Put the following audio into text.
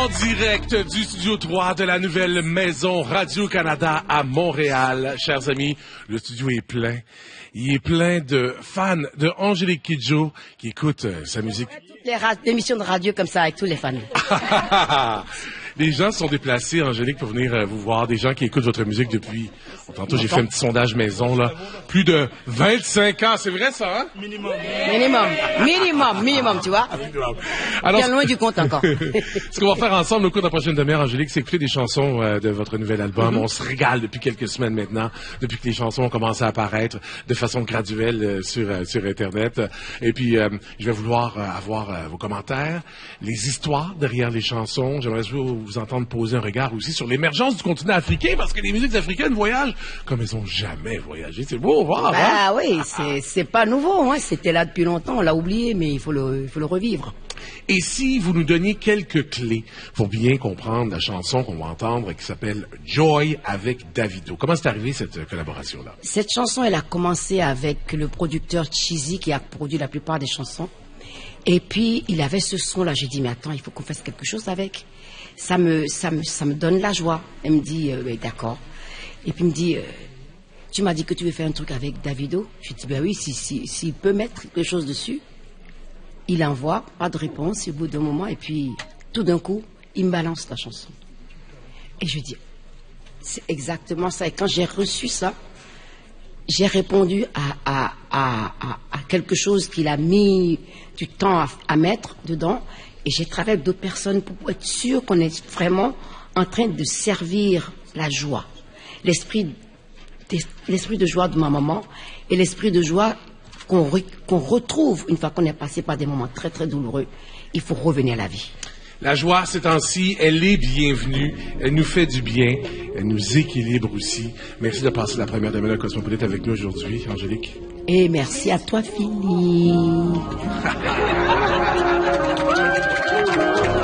En direct du studio 3 de la nouvelle maison Radio-Canada à Montréal. Chers amis, le studio est plein. Il est plein de fans de Angélique Kidjo qui écoutent sa musique. Toutes les émissions de radio comme ça avec tous les fans. Les gens se sont déplacés, Angélique, pour venir vous voir. Des gens qui écoutent votre musique depuis... Tantôt, j'ai fait un petit sondage maison, là. Plus de 25 ans. C'est vrai, ça, hein? Minimum, tu vois? Alors, bien loin du compte encore. Ce qu'on va faire ensemble au cours de la prochaine demi-heure, Angélique, c'est écouter des chansons de votre nouvel album. On se régale depuis quelques semaines maintenant, depuis que les chansons ont commencé à apparaître de façon graduelle sur Internet. Et puis, je vais vouloir avoir vos commentaires, les histoires derrière les chansons. J'aimerais vous entendre poser un regard aussi sur l'émergence du continent africain, parce que les musiques africaines voyagent comme elles n'ont jamais voyagé. C'est beau, voir. Ah oui, c'est pas nouveau. Hein. C'était là depuis longtemps, on l'a oublié, mais il faut le revivre. Et si vous nous donniez quelques clés pour bien comprendre la chanson qu'on va entendre qui s'appelle Joy avec Davido. Comment c'est arrivé cette collaboration-là? Cette chanson, elle a commencé avec le producteur Cheesy qui a produit la plupart des chansons. Et puis, il avait ce son-là. J'ai dit, mais attends, il faut qu'on fasse quelque chose avec. Ça me donne la joie. Elle me dit, d'accord. Et puis il me dit, tu m'as dit que tu veux faire un truc avec Davido. Je lui dis, ben oui, s'il peut mettre quelque chose dessus. Il envoie, pas de réponse, au bout d'un moment, et puis tout d'un coup, il me balance la chanson. Et je dis, c'est exactement ça. Et quand j'ai reçu ça, j'ai répondu à quelque chose qu'il a mis du temps à mettre dedans. Et j'ai travaillé avec d'autres personnes pour être sûr qu'on est vraiment en train de servir la joie. L'esprit de joie de ma maman et l'esprit de joie qu'on retrouve une fois qu'on est passé par des moments très très douloureux. Il faut revenir à la vie. La joie, ces temps-ci, elle est bienvenue, elle nous fait du bien, elle nous équilibre aussi. Merci de passer la première demi-heure Cosmopolite avec nous aujourd'hui, Angélique. Et merci à toi, Philippe.